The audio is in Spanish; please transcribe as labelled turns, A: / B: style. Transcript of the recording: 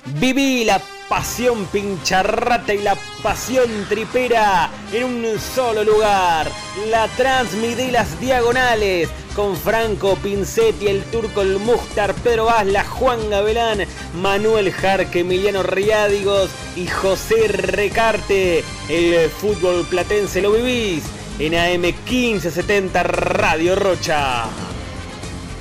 A: Viví la pasión pincharrata y la pasión tripera en un solo lugar. La transmití las diagonales con Franco Pincetti, el Turco, el Mustar, Pedro Asla, Juan Gavelán, Manuel Jarque, Emiliano Riádigos y José Recarte. El fútbol platense lo vivís en AM 1570 Radio Rocha.